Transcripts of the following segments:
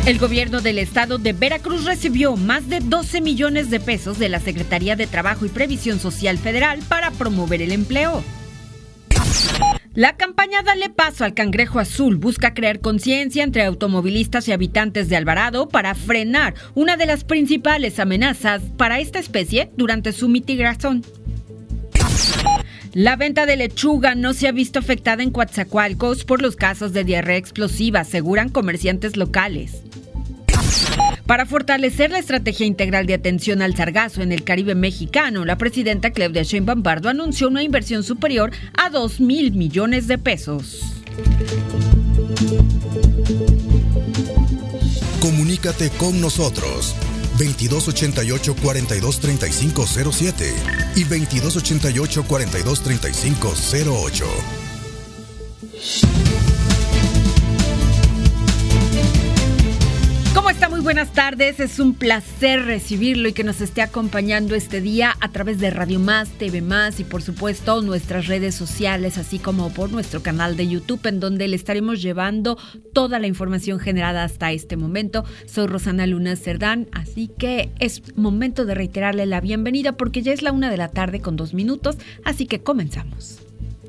El gobierno del estado de Veracruz recibió más de 12 millones de pesos de la Secretaría de Trabajo y Previsión Social Federal para promover el empleo. La campaña Dale Paso al Cangrejo Azul busca crear conciencia entre automovilistas y habitantes de Alvarado para frenar una de las principales amenazas para esta especie durante su mitigación. La venta de lechuga no se ha visto afectada en Coatzacoalcos por los casos de diarrea explosiva, aseguran comerciantes locales. Para fortalecer la estrategia integral de atención al sargazo en el Caribe mexicano, la presidenta Claudia Sheinbaum Pardo anunció una inversión superior a 2,000 millones de pesos. Comunícate con nosotros 2288-423507 y 2288-423508. ¿Cómo está? Muy buenas tardes. Es un placer recibirlo y que nos esté acompañando este día a través de Radio Más, TV Más y por supuesto nuestras redes sociales, así como por nuestro canal de YouTube, en donde le estaremos llevando toda la información generada hasta este momento. Soy Rosana Luna Cerdán, así que es momento de reiterarle la bienvenida porque ya es la 1:02 con 2 minutos, así que comenzamos.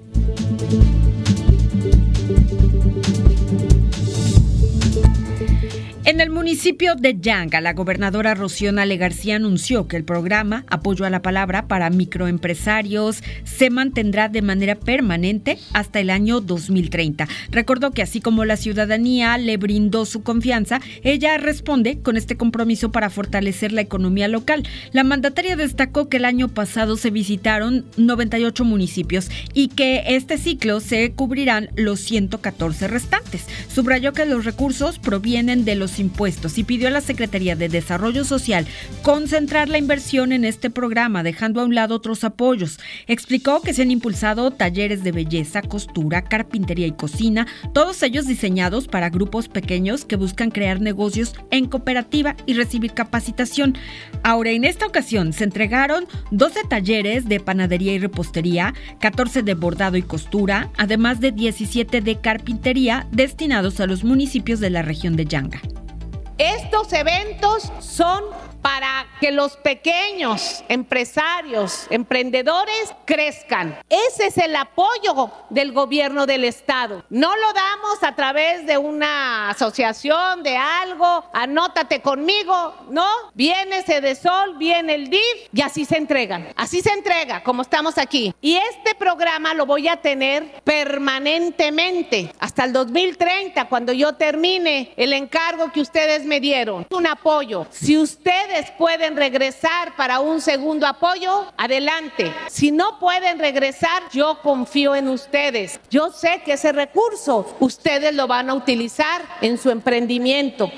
En el municipio de Yanga, la gobernadora Rocío Nale García anunció que el programa Apoyo a la Palabra para microempresarios se mantendrá de manera permanente hasta el año 2030. Recordó que así como la ciudadanía le brindó su confianza, ella responde con este compromiso para fortalecer la economía local. La mandataria destacó que el año pasado se visitaron 98 municipios y que este ciclo se cubrirán los 114 restantes. Subrayó que los recursos provienen de los impuestos y pidió a la Secretaría de Desarrollo Social concentrar la inversión en este programa, dejando a un lado otros apoyos. Explicó que se han impulsado talleres de belleza, costura, carpintería y cocina, todos ellos diseñados para grupos pequeños que buscan crear negocios en cooperativa y recibir capacitación. Ahora, en esta ocasión se entregaron 12 talleres de panadería y repostería, 14 de bordado y costura, además de 17 de carpintería destinados a los municipios de la región de Yanga. Estos eventos son para que los pequeños empresarios, emprendedores crezcan. Ese es el apoyo del gobierno del estado. No lo damos a través de una asociación, de algo, anótate conmigo, ¿no? Viene Sedesol, viene el DIF y así se entregan. Así se entrega, como estamos aquí. Y este programa lo voy a tener permanentemente hasta el 2030, cuando yo termine el encargo que ustedes me dieron. Un apoyo. Si ustedes pueden regresar para un segundo apoyo, adelante. Si no pueden regresar, yo confío en ustedes. Yo sé que ese recurso ustedes lo van a utilizar en su emprendimiento.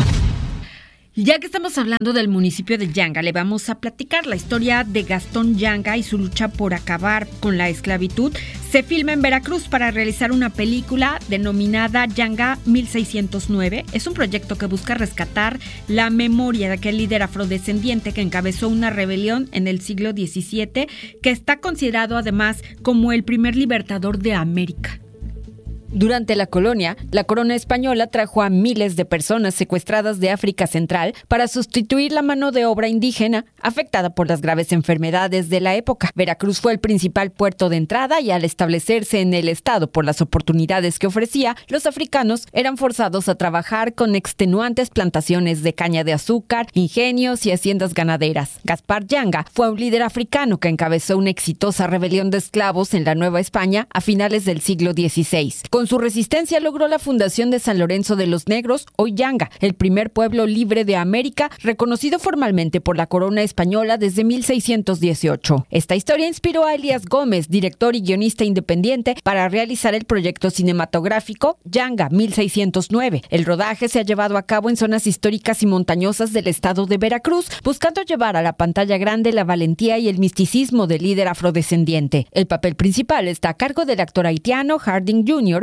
Ya que estamos hablando del municipio de Yanga, le vamos a platicar la historia de Gastón Yanga y su lucha por acabar con la esclavitud. Se filma en Veracruz para realizar una película denominada Yanga 1609. Es un proyecto que busca rescatar la memoria de aquel líder afrodescendiente que encabezó una rebelión en el siglo XVII, que está considerado además como el primer libertador de América. Durante la colonia, la corona española trajo a miles de personas secuestradas de África Central para sustituir la mano de obra indígena afectada por las graves enfermedades de la época. Veracruz fue el principal puerto de entrada y al establecerse en el estado por las oportunidades que ofrecía, los africanos eran forzados a trabajar con extenuantes plantaciones de caña de azúcar, ingenios y haciendas ganaderas. Gaspar Yanga fue un líder africano que encabezó una exitosa rebelión de esclavos en la Nueva España a finales del siglo XVI. Con su resistencia logró la fundación de San Lorenzo de los Negros, hoy Yanga, el primer pueblo libre de América, reconocido formalmente por la corona española desde 1618. Esta historia inspiró a Elías Gómez, director y guionista independiente, para realizar el proyecto cinematográfico Yanga 1609. El rodaje se ha llevado a cabo en zonas históricas y montañosas del estado de Veracruz, buscando llevar a la pantalla grande la valentía y el misticismo del líder afrodescendiente. El papel principal está a cargo del actor haitiano Harding Jr.,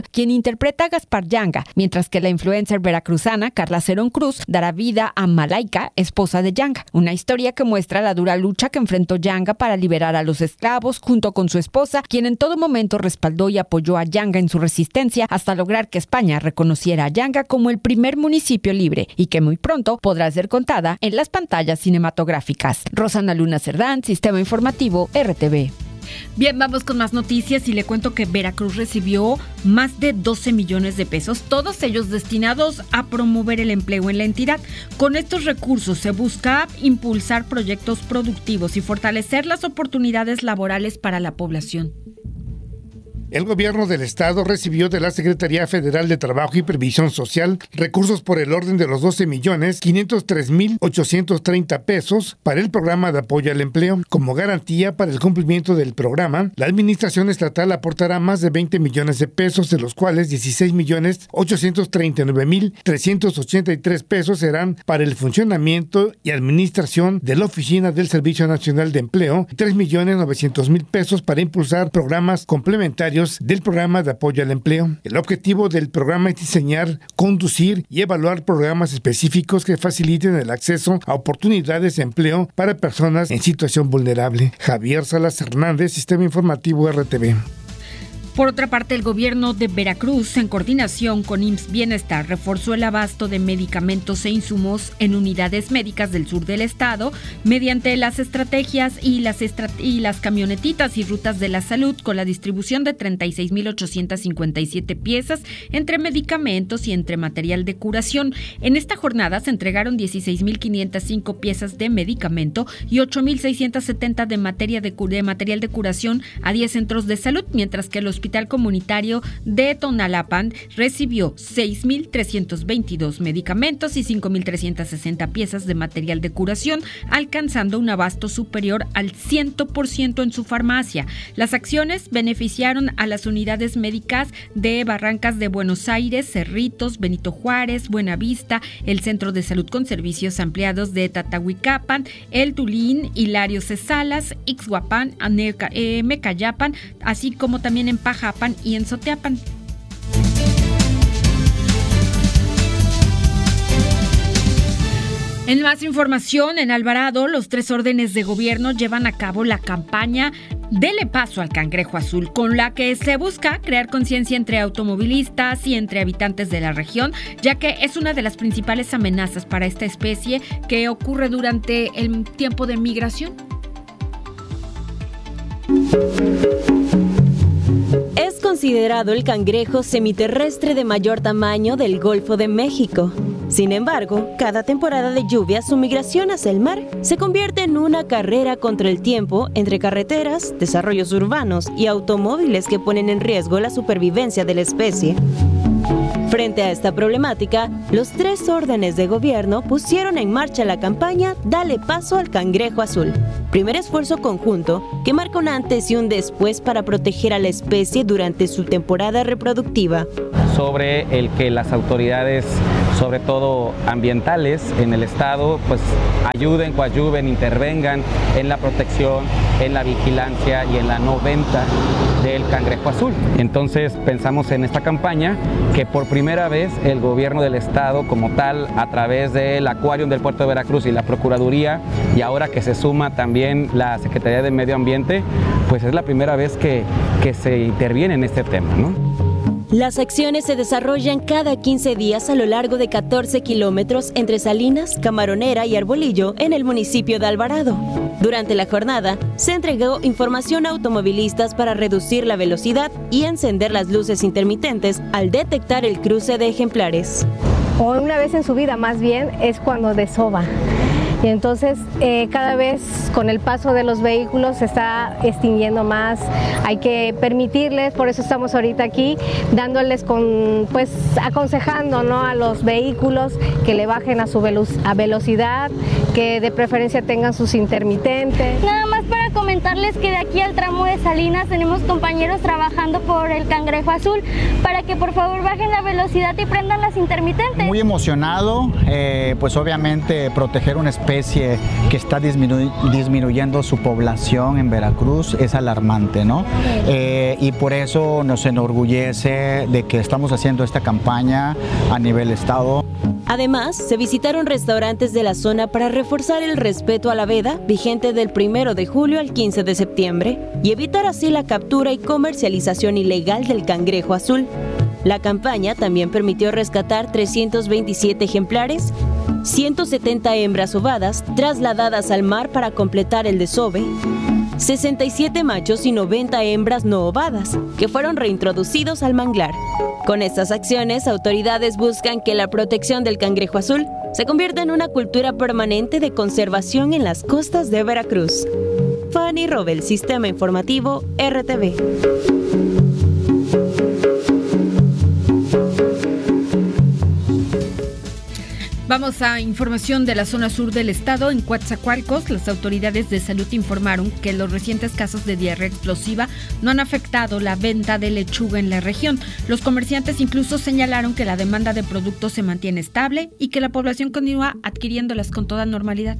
quien interpreta a Gaspar Yanga, mientras que la influencer veracruzana Carla Cerón Cruz dará vida a Malaika, esposa de Yanga. Una historia que muestra la dura lucha que enfrentó Yanga para liberar a los esclavos junto con su esposa, quien en todo momento respaldó y apoyó a Yanga en su resistencia hasta lograr que España reconociera a Yanga como el primer municipio libre y que muy pronto podrá ser contada en las pantallas cinematográficas. Rosana Luna Cerdán, Sistema Informativo RTV. Bien, vamos con más noticias y le cuento que Veracruz recibió más de 12 millones de pesos, todos ellos destinados a promover el empleo en la entidad. Con estos recursos se busca impulsar proyectos productivos y fortalecer las oportunidades laborales para la población. El gobierno del estado recibió de la Secretaría Federal de Trabajo y Previsión Social recursos por el orden de los 12.503.830 pesos para el programa de apoyo al empleo. Como garantía para el cumplimiento del programa, la administración estatal aportará más de 20 millones de pesos, de los cuales 16.839.383 pesos serán para el funcionamiento y administración de la Oficina del Servicio Nacional de Empleo, 3.900.000 pesos para impulsar programas complementarios del programa de apoyo al empleo. El objetivo del programa es diseñar, conducir y evaluar programas específicos que faciliten el acceso a oportunidades de empleo para personas en situación vulnerable. Javier Salas Hernández, Sistema Informativo RTV. Por otra parte, el gobierno de Veracruz, en coordinación con IMSS Bienestar, reforzó el abasto de medicamentos e insumos en unidades médicas del sur del estado mediante las estrategias y las camionetitas y rutas de la salud, con la distribución de 36.857 piezas entre medicamentos y entre material de curación. En esta jornada se entregaron 16.505 piezas de medicamento y 8.670 de material de curación a 10 centros de salud, mientras que el Hospital Comunitario de Tonalapan recibió 6.322 medicamentos y 5.360 piezas de material de curación, alcanzando un abasto superior al 100% en su farmacia. Las acciones beneficiaron a las unidades médicas de Barrancas de Buenos Aires, Cerritos, Benito Juárez, Buenavista, el Centro de Salud con Servicios Ampliados de Tatahuicapan, El Tulín, Hilario Cesalas, Ixhuapan, Mecayapan, así como también en Pajapan y en Soteapan. En más información, en Alvarado, los 3 órdenes de gobierno llevan a cabo la campaña Dele Paso al Cangrejo Azul, con la que se busca crear conciencia entre automovilistas y entre habitantes de la región, ya que es una de las principales amenazas para esta especie que ocurre durante el tiempo de migración. Es considerado el cangrejo semiterrestre de mayor tamaño del Golfo de México. Sin embargo, cada temporada de lluvia su migración hacia el mar se convierte en una carrera contra el tiempo entre carreteras, desarrollos urbanos y automóviles que ponen en riesgo la supervivencia de la especie. Frente a esta problemática, los 3 órdenes de gobierno pusieron en marcha la campaña Dale Paso al Cangrejo Azul, primer esfuerzo conjunto que marca un antes y un después para proteger a la especie durante su temporada reproductiva. Sobre el que las autoridades, sobre todo ambientales en el estado, pues ayuden, coadyuven, intervengan en la protección, en la vigilancia y en la no venta del cangrejo azul. Entonces pensamos en esta campaña que por primera vez el gobierno del estado como tal, a través del Acuarium del Puerto de Veracruz y la Procuraduría, y ahora que se suma también la Secretaría de Medio Ambiente, pues es la primera vez que se interviene en este tema, ¿no? Las acciones se desarrollan cada 15 días a lo largo de 14 kilómetros entre Salinas, Camaronera y Arbolillo en el municipio de Alvarado. Durante la jornada, se entregó información a automovilistas para reducir la velocidad y encender las luces intermitentes al detectar el cruce de ejemplares. O una vez en su vida, más bien, es cuando desova. Y entonces cada vez con el paso de los vehículos se está extinguiendo más, hay que permitirles, por eso estamos ahorita aquí dándoles aconsejando, ¿no?, a los vehículos que le bajen a su velocidad, que de preferencia tengan sus intermitentes. Nada más para comentarles que de aquí al tramo de Salinas tenemos compañeros trabajando por el Cangrejo Azul para que por favor bajen la velocidad y prendan las intermitentes. Muy emocionado, pues obviamente proteger una especie que está disminuyendo su población en Veracruz es alarmante, ¿no? Y por eso nos enorgullece de que estamos haciendo esta campaña a nivel estado. Además, se visitaron restaurantes de la zona para reforzar el respeto a la veda, vigente del 1 de julio al 15 de septiembre, y evitar así la captura y comercialización ilegal del cangrejo azul. La campaña también permitió rescatar 327 ejemplares, 170 hembras ovadas trasladadas al mar para completar el desove, 67 machos y 90 hembras no ovadas, que fueron reintroducidos al manglar. Con estas acciones, autoridades buscan que la protección del cangrejo azul se convierta en una cultura permanente de conservación en las costas de Veracruz. Fanny Robel, Sistema Informativo RTV. Vamos a información de la zona sur del estado. En Coatzacoalcos, las autoridades de salud informaron que los recientes casos de diarrea explosiva no han afectado la venta de lechuga en la región. Los comerciantes incluso señalaron que la demanda de productos se mantiene estable y que la población continúa adquiriéndolas con toda normalidad.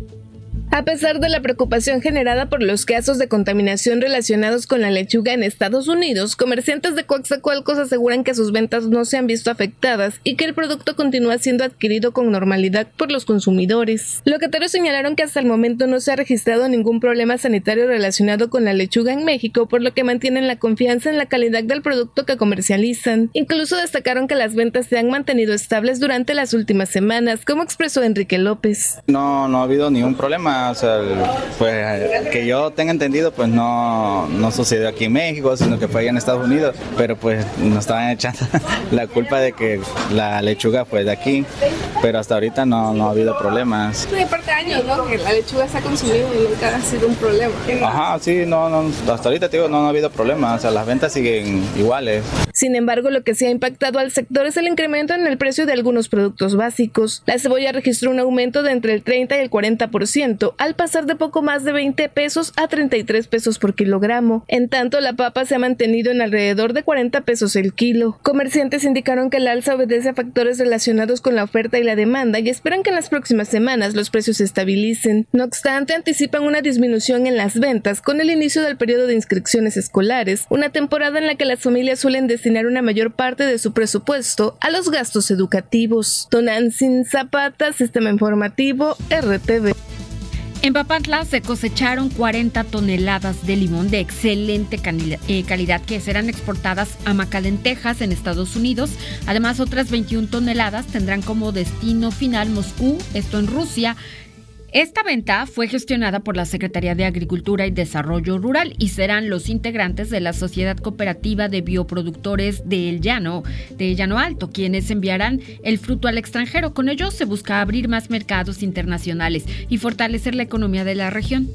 A pesar de la preocupación generada por los casos de contaminación relacionados con la lechuga en Estados Unidos, comerciantes de Coatzacoalcos aseguran que sus ventas no se han visto afectadas y que el producto continúa siendo adquirido con normalidad por los consumidores. Locatarios señalaron que hasta el momento no se ha registrado ningún problema sanitario relacionado con la lechuga en México, por lo que mantienen la confianza en la calidad del producto que comercializan. Incluso destacaron que las ventas se han mantenido estables durante las últimas semanas, como expresó Enrique López. No ha habido ningún problema. O sea, pues que yo tenga entendido, pues no sucedió aquí en México, sino que fue allá en Estados Unidos, pero pues nos estaban echando la culpa de que la lechuga fue de aquí, pero hasta ahorita no ha habido problemas. Hay parte de años, ¿no? Que la lechuga se ha consumido y nunca ha sido un problema. Ajá, sí, hasta ahorita te digo, no ha habido problemas, o sea, las ventas siguen iguales. Sin embargo, lo que sí ha impactado al sector es el incremento en el precio de algunos productos básicos. La cebolla registró un aumento de entre el 30 y el 40%, al pasar de poco más de 20 pesos a 33 pesos por kilogramo. En tanto, la papa se ha mantenido en alrededor de 40 pesos el kilo. Comerciantes indicaron que el alza obedece a factores relacionados con la oferta y la demanda y esperan que en las próximas semanas los precios se estabilicen. No obstante, anticipan una disminución en las ventas con el inicio del periodo de inscripciones escolares, una temporada en la que las familias suelen destinar una mayor parte de su presupuesto a los gastos educativos. Tonantzin Zapata, Sistema Informativo, RTV. En Papantla se cosecharon 40 toneladas de limón de excelente calidad que serán exportadas a McAllen, Texas, en Estados Unidos. Además, otras 21 toneladas tendrán como destino final Moscú, esto en Rusia. Esta venta fue gestionada por la Secretaría de Agricultura y Desarrollo Rural y serán los integrantes de la Sociedad Cooperativa de Bioproductores de Llano Alto, quienes enviarán el fruto al extranjero. Con ello se busca abrir más mercados internacionales y fortalecer la economía de la región.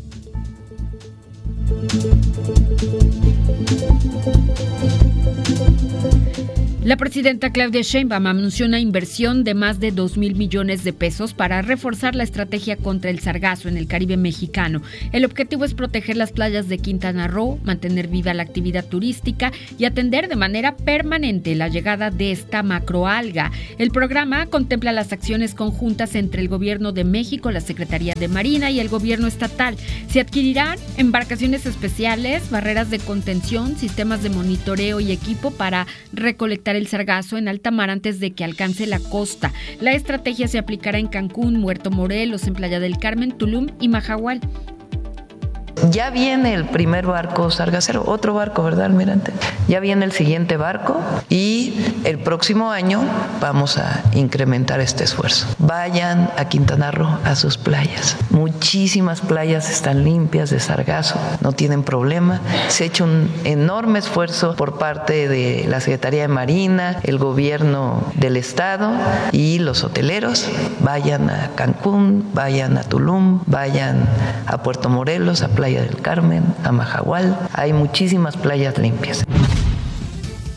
La presidenta Claudia Sheinbaum anunció una inversión de más de 2,000 millones de pesos para reforzar la estrategia contra el sargazo en el Caribe mexicano. El objetivo es proteger las playas de Quintana Roo, mantener viva la actividad turística y atender de manera permanente la llegada de esta macroalga. El programa contempla las acciones conjuntas entre el Gobierno de México, la Secretaría de Marina y el Gobierno estatal. Se adquirirán embarcaciones especiales, barreras de contención, sistemas de monitoreo y equipo para recolectar el sargazo en alta mar antes de que alcance la costa. La estrategia se aplicará en Cancún, Puerto Morelos, en Playa del Carmen, Tulum y Mahahual. Ya viene el primer barco sargacero, otro barco, ¿verdad, almirante? Ya viene el siguiente barco y el próximo año vamos a incrementar este esfuerzo. Vayan a Quintana Roo, a sus playas. Muchísimas playas están limpias de sargazo, no tienen problema. Se ha hecho un enorme esfuerzo por parte de la Secretaría de Marina, el gobierno del estado y los hoteleros. Vayan a Cancún, vayan a Tulum, vayan a Puerto Morelos, a Playa del Carmen, a Mahahual. Hay muchísimas playas limpias.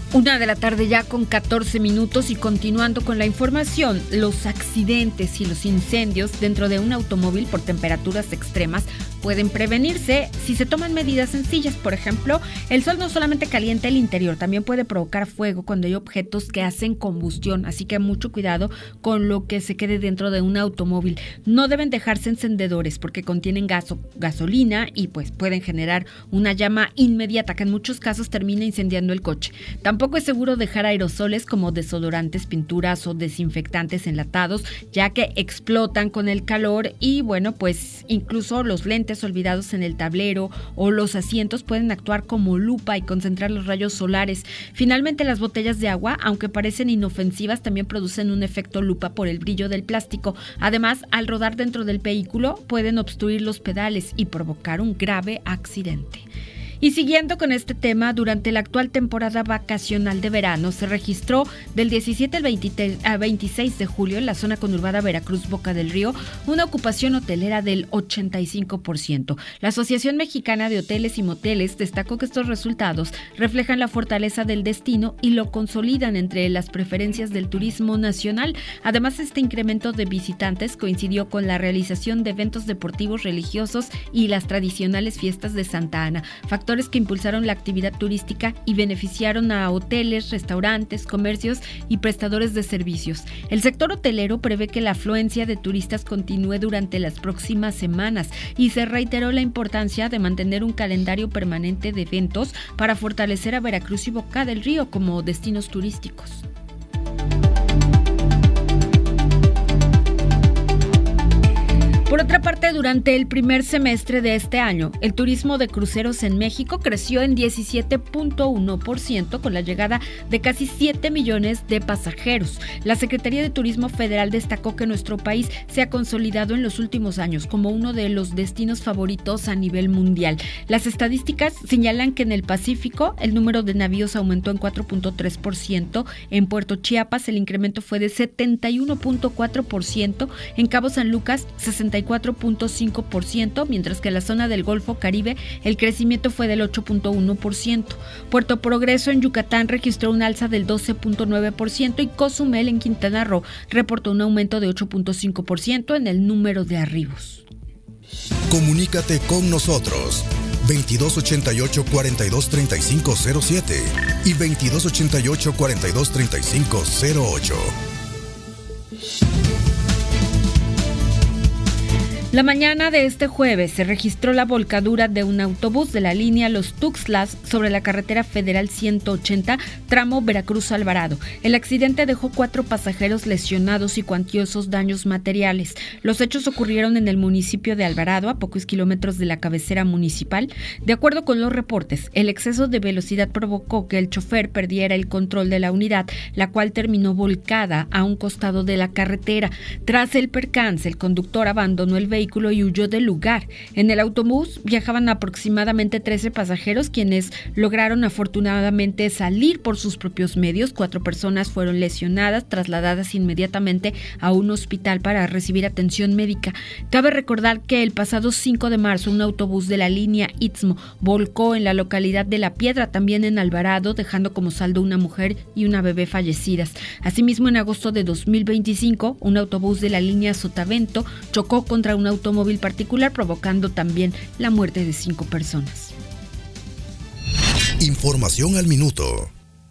1 de la tarde ya con 14 minutos y continuando con la información, los accidentes y los incendios dentro de un automóvil por temperaturas extremas pueden prevenirse si se toman medidas sencillas. Por ejemplo, el sol no solamente calienta el interior, también puede provocar fuego cuando hay objetos que hacen combustión, así que mucho cuidado con lo que se quede dentro de un automóvil. No deben dejarse encendedores porque contienen gasolina y pues pueden generar una llama inmediata que en muchos casos termina incendiando el coche. Tampoco es seguro dejar aerosoles como desodorantes, pinturas o desinfectantes enlatados, ya que explotan con el calor y bueno, pues incluso los lentes olvidados en el tablero o los asientos pueden actuar como lupa y concentrar los rayos solares. Finalmente, las botellas de agua, aunque parecen inofensivas, también producen un efecto lupa por el brillo del plástico. Además, al rodar dentro del vehículo, pueden obstruir los pedales y provocar un grave accidente. Y siguiendo con este tema, durante la actual temporada vacacional de verano se registró del 17 al 26 de julio en la zona conurbada Veracruz-Boca del Río una ocupación hotelera del 85%. La Asociación Mexicana de Hoteles y Moteles destacó que estos resultados reflejan la fortaleza del destino y lo consolidan entre las preferencias del turismo nacional. Además, este incremento de visitantes coincidió con la realización de eventos deportivos, religiosos y las tradicionales fiestas de Santa Ana, factores que impulsaron la actividad turística y beneficiaron a hoteles, restaurantes, comercios y prestadores de servicios. El sector hotelero prevé que la afluencia de turistas continúe durante las próximas semanas y se reiteró la importancia de mantener un calendario permanente de eventos para fortalecer a Veracruz y Boca del Río como destinos turísticos. Por otra parte, durante el primer semestre de este año, el turismo de cruceros en México creció en 17.1% con la llegada de casi 7 millones de pasajeros. La Secretaría de Turismo Federal destacó que nuestro país se ha consolidado en los últimos años como uno de los destinos favoritos a nivel mundial. Las estadísticas señalan que en el Pacífico el número de navíos aumentó en 4.3%, en Puerto Chiapas el incremento fue de 71.4%, en Cabo San Lucas 64.5%, mientras que en la zona del Golfo Caribe el crecimiento fue del 8.1%. Puerto Progreso en Yucatán registró un alza del 12.9% y Cozumel en Quintana Roo reportó un aumento de 8.5% en el número de arribos. Comunícate con nosotros 2288-423507 y 2288-423508. La mañana de este jueves se registró la volcadura de un autobús de la línea Los Tuxtlas sobre la carretera federal 180, tramo Veracruz-Alvarado. El accidente dejó 4 pasajeros lesionados y cuantiosos daños materiales. Los hechos ocurrieron en el municipio de Alvarado, a pocos kilómetros de la cabecera municipal. De acuerdo con los reportes, el exceso de velocidad provocó que el chofer perdiera el control de la unidad, la cual terminó volcada a un costado de la carretera. Tras el percance, el conductor abandonó el vehículo y huyó del lugar. En el autobús viajaban aproximadamente 13 pasajeros, quienes lograron afortunadamente salir por sus propios medios. 4 personas fueron lesionadas, trasladadas inmediatamente a un hospital para recibir atención médica. Cabe recordar que el pasado 5 de marzo un autobús de la línea Istmo volcó en la localidad de La Piedra, también en Alvarado, dejando como saldo una mujer y una bebé fallecidas. Asimismo, en agosto de 2025, un autobús de la línea Sotavento chocó contra un automóvil particular, provocando también la muerte de 5 personas. Información al minuto.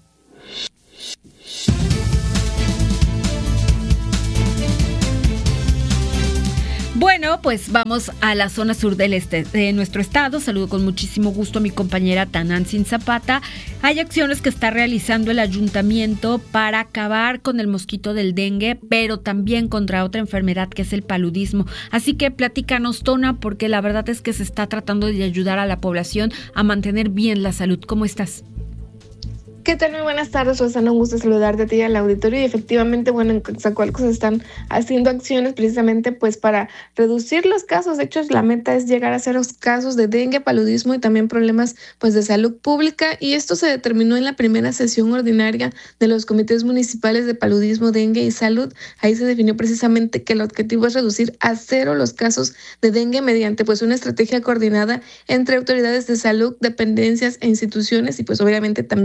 Bueno, pues vamos a la zona sur del este de nuestro estado. Saludo con muchísimo gusto a mi compañera Tanantzin Zapata. Hay acciones que está realizando el ayuntamiento para acabar con el mosquito del dengue, pero también contra otra enfermedad que es el paludismo. Así que platícanos, Tona, porque la verdad es que se está tratando de ayudar a la población a mantener bien la salud. ¿Cómo estás? ¿Qué tal? Muy buenas tardes, Susana. Un gusto saludarte a ti y al auditorio. Y efectivamente, bueno, en Coatzacoalcos se están haciendo acciones precisamente pues para reducir los casos. De hecho, la meta es llegar a 0 casos de dengue, paludismo y también problemas pues de salud pública. Y esto se determinó en la primera sesión ordinaria de los comités municipales de paludismo, dengue y salud. Ahí se definió precisamente que el objetivo es reducir a 0 los casos de dengue mediante pues una estrategia coordinada entre autoridades de salud, dependencias e instituciones y pues obviamente también con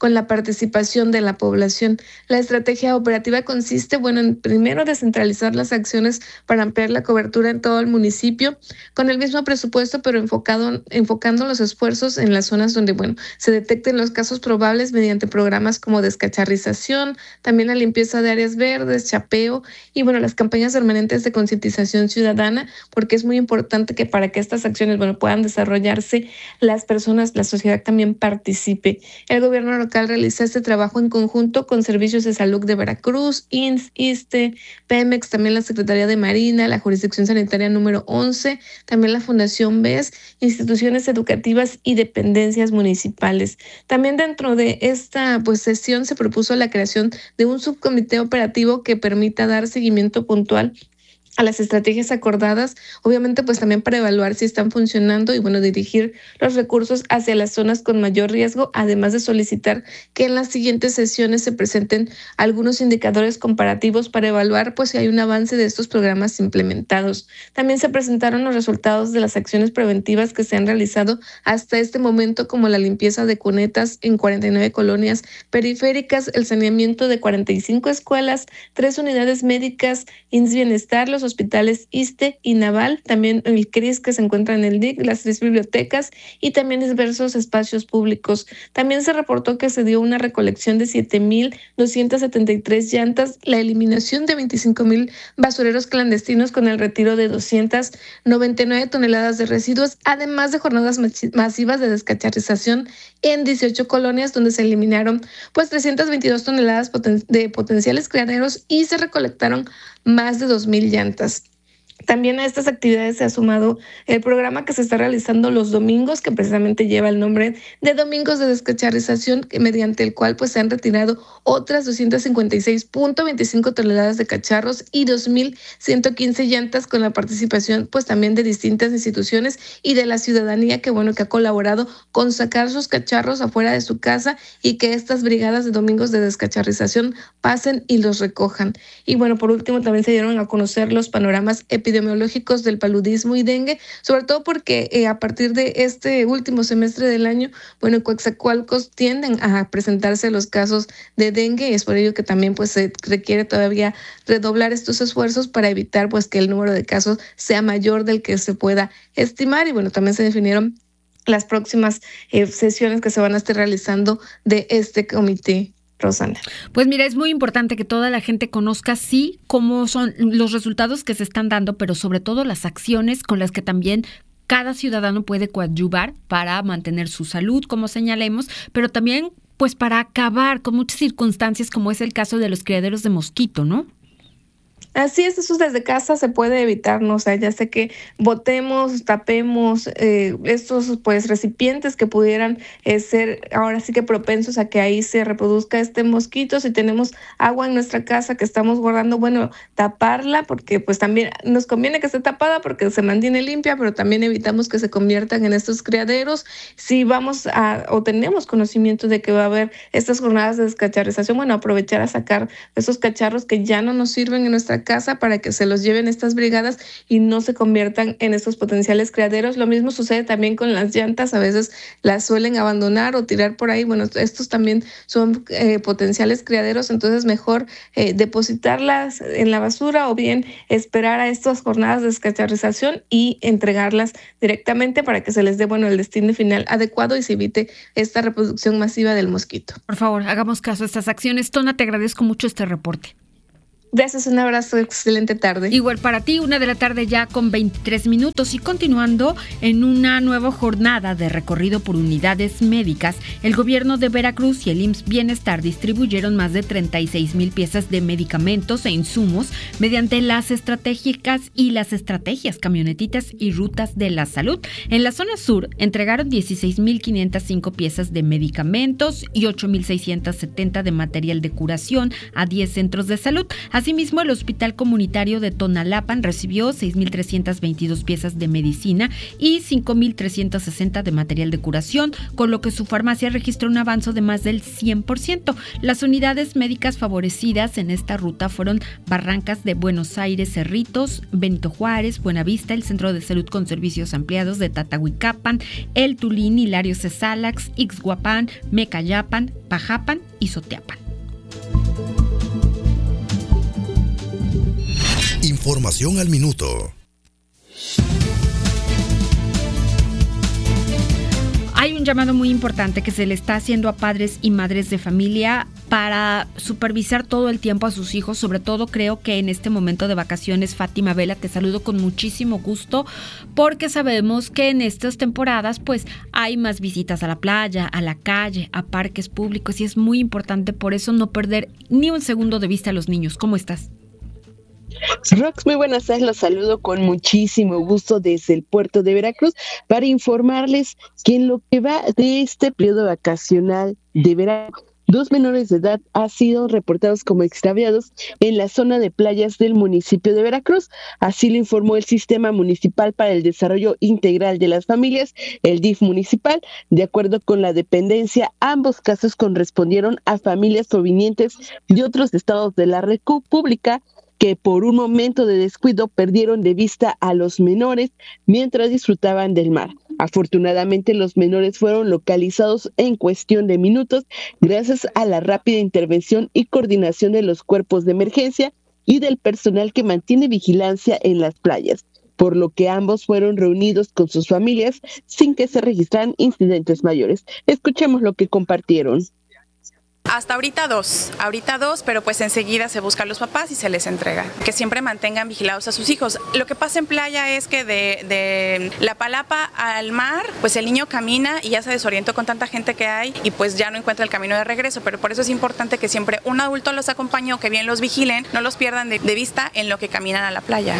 con la participación de la población. La estrategia operativa consiste, en primero descentralizar las acciones para ampliar la cobertura en todo el municipio, con el mismo presupuesto, pero enfocando los esfuerzos en las zonas donde, se detecten los casos probables mediante programas como descacharrización, también la limpieza de áreas verdes, chapeo y, las campañas permanentes de concientización ciudadana, porque es muy importante que para que estas acciones, puedan desarrollarse, las personas, la sociedad también participe. El gobierno local realiza este trabajo en conjunto con Servicios de Salud de Veracruz, INS, ISSSTE, Pemex, también la Secretaría de Marina, la Jurisdicción Sanitaria número 11, también la Fundación BES, instituciones educativas y dependencias municipales. También dentro de esta sesión se propuso la creación de un subcomité operativo que permita dar seguimiento puntual a las estrategias acordadas, obviamente también para evaluar si están funcionando y dirigir los recursos hacia las zonas con mayor riesgo, además de solicitar que en las siguientes sesiones se presenten algunos indicadores comparativos para evaluar si hay un avance de estos programas implementados. También se presentaron los resultados de las acciones preventivas que se han realizado hasta este momento, como la limpieza de cunetas en 49 colonias periféricas, el saneamiento de 45 escuelas, 3 unidades médicas, INS Bienestar, los hospitales ISSSTE y Naval, también el CRIS que se encuentra en el DIC, las 3 bibliotecas y también diversos espacios públicos. También se reportó que se dio una recolección de 7,273 llantas, la eliminación de 25,000 basureros clandestinos con el retiro de 299 toneladas de residuos, además de jornadas masivas de descacharrización en 18 colonias donde se eliminaron 322 toneladas de potenciales criaderos y se recolectaron más de 2,000 llantas. También a estas actividades se ha sumado el programa que se está realizando los domingos, que precisamente lleva el nombre de Domingos de Descacharrización, mediante el cual se han retirado otras 256.25 toneladas de cacharros y 2,115 llantas, con la participación también de distintas instituciones y de la ciudadanía que ha colaborado con sacar sus cacharros afuera de su casa y que estas brigadas de Domingos de Descacharrización pasen y los recojan. Y por último también se dieron a conocer los panoramas epidemiológicos del paludismo y dengue, sobre todo porque a partir de este último semestre del año, en Coatzacoalcos tienden a presentarse los casos de dengue, y es por ello que también se requiere todavía redoblar estos esfuerzos para evitar que el número de casos sea mayor del que se pueda estimar. Y también se definieron las próximas sesiones que se van a estar realizando de este comité. Rosana. Pues mira, es muy importante que toda la gente conozca cómo son los resultados que se están dando, pero sobre todo las acciones con las que también cada ciudadano puede coadyuvar para mantener su salud, como señalemos, pero también para acabar con muchas circunstancias, como es el caso de los criaderos de mosquito, ¿no? Así es, eso desde casa se puede evitar, ¿no? O sea, ya sé que botemos, tapemos estos recipientes que pudieran ser ahora sí que propensos a que ahí se reproduzca este mosquito. Si tenemos agua en nuestra casa que estamos guardando, taparla, porque también nos conviene que esté tapada porque se mantiene limpia, pero también evitamos que se conviertan en estos criaderos. Si vamos o tenemos conocimiento de que va a haber estas jornadas de descacharrización, aprovechar a sacar esos cacharros que ya no nos sirven en nuestra casa para que se los lleven estas brigadas y no se conviertan en estos potenciales criaderos. Lo mismo sucede también con las llantas, a veces las suelen abandonar o tirar por ahí. Estos también son potenciales criaderos, entonces mejor depositarlas en la basura o bien esperar a estas jornadas de descacharrización y entregarlas directamente para que se les dé el destino final adecuado y se evite esta reproducción masiva del mosquito. Por favor, hagamos caso a estas acciones. Tona, te agradezco mucho este reporte. Gracias, un abrazo, excelente tarde. Igual para ti, 1:00 p.m. ya con 23 minutos y continuando en una nueva jornada de recorrido por unidades médicas, el gobierno de Veracruz y el IMSS Bienestar distribuyeron más de 36,000 piezas de medicamentos e insumos mediante las estrategias camionetitas y rutas de la salud. En la zona sur entregaron 16,505 piezas de medicamentos y 8,670 de material de curación a 10 centros de salud. Asimismo, el Hospital Comunitario de Tonalapan recibió 6.322 piezas de medicina y 5.360 de material de curación, con lo que su farmacia registró un avance de más del 100%. Las unidades médicas favorecidas en esta ruta fueron Barrancas de Buenos Aires, Cerritos, Benito Juárez, Buenavista, el Centro de Salud con Servicios Ampliados de Tatahuicapan, El Tulín, Hilario Cesalax, Ixhuapan, Mecayapan, Pajapan y Soteapan. Información al minuto. Hay un llamado muy importante que se le está haciendo a padres y madres de familia para supervisar todo el tiempo a sus hijos. Sobre todo creo que en este momento de vacaciones, Fátima Vela, te saludo con muchísimo gusto, porque sabemos que en estas temporadas pues hay más visitas a la playa, a la calle, a parques públicos, y es muy importante por eso no perder ni un segundo de vista a los niños. ¿Cómo estás? Rox, muy buenas tardes, los saludo con muchísimo gusto desde el puerto de Veracruz para informarles que en lo que va de este periodo vacacional de verano, 2 menores de edad han sido reportados como extraviados en la zona de playas del municipio de Veracruz. Así lo informó el Sistema Municipal para el Desarrollo Integral de las Familias, el DIF municipal. De acuerdo con la dependencia, ambos casos correspondieron a familias provenientes de otros estados de la República, que por un momento de descuido perdieron de vista a los menores mientras disfrutaban del mar. Afortunadamente, los menores fueron localizados en cuestión de minutos gracias a la rápida intervención y coordinación de los cuerpos de emergencia y del personal que mantiene vigilancia en las playas, por lo que ambos fueron reunidos con sus familias sin que se registraran incidentes mayores. Escuchemos lo que compartieron. Hasta ahorita dos, pero pues enseguida se buscan los papás y se les entrega. Que siempre mantengan vigilados a sus hijos. Lo que pasa en playa es que de la Palapa al mar, pues el niño camina y ya se desorientó con tanta gente que hay y pues ya no encuentra el camino de regreso, pero por eso es importante que siempre un adulto los acompañe o que bien los vigilen, no los pierdan de vista en lo que caminan a la playa.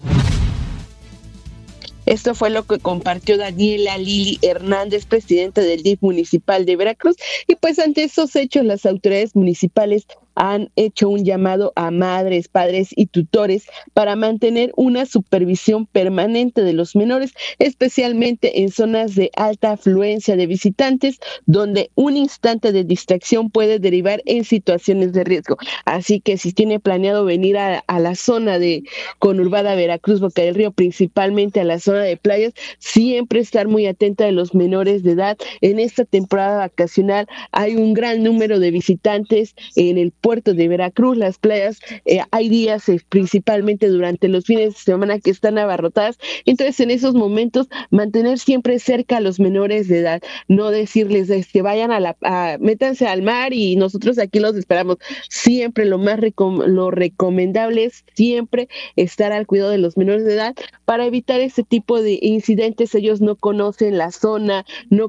Esto fue lo que compartió Daniela Lili Hernández, presidenta del DIF municipal de Veracruz. Y pues ante estos hechos, las autoridades municipales han hecho un llamado a madres, padres y tutores para mantener una supervisión permanente de los menores, especialmente en zonas de alta afluencia de visitantes, donde un instante de distracción puede derivar en situaciones de riesgo. Así que si tiene planeado venir a la zona de conurbada Veracruz, Boca del Río, principalmente a la zona de playas, siempre estar muy atenta de los menores de edad. En esta temporada vacacional hay un gran número de visitantes en el puerto de Veracruz, las playas, hay días principalmente durante los fines de semana que están abarrotadas. Entonces en esos momentos mantener siempre cerca a los menores de edad, no decirles que vayan métanse al mar y nosotros aquí los esperamos. Siempre lo recomendable es siempre estar al cuidado de los menores de edad para evitar ese tipo de incidentes. Ellos no conocen la zona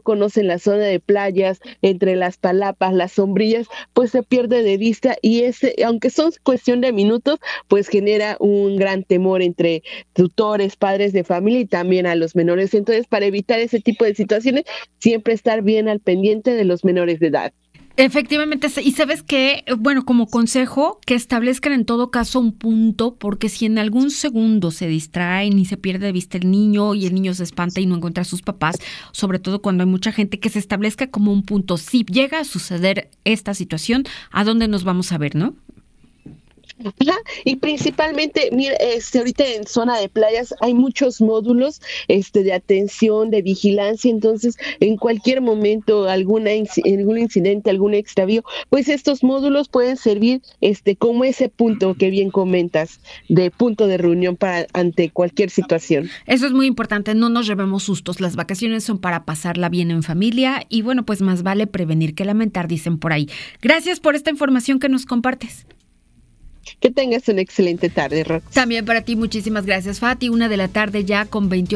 de playas, entre las palapas, las sombrillas, pues se pierde de vista, y aunque son cuestión de minutos, pues genera un gran temor entre tutores, padres de familia y también a los menores. Entonces, para evitar ese tipo de situaciones, siempre estar bien al pendiente de los menores de edad. Efectivamente, y sabes que, bueno, como consejo, que establezcan en todo caso un punto, porque si en algún segundo se distraen y se pierde de vista el niño y el niño se espanta y no encuentra a sus papás, sobre todo cuando hay mucha gente, que se establezca como un punto. Si llega a suceder esta situación, ¿a dónde nos vamos a ver, no? Ajá. Y principalmente, mira, ahorita en zona de playas hay muchos módulos de atención, de vigilancia. Entonces en cualquier momento algún incidente, algún extravío, pues estos módulos pueden servir como ese punto que bien comentas, de punto de reunión ante cualquier situación. Eso es muy importante, no nos llevemos sustos. Las vacaciones son para pasarla bien en familia y bueno, pues más vale prevenir que lamentar, dicen por ahí. Gracias por esta información que nos compartes. Que tengas una excelente tarde, Rox. También para ti, muchísimas gracias, Fati. 1:00 p.m. ya con 28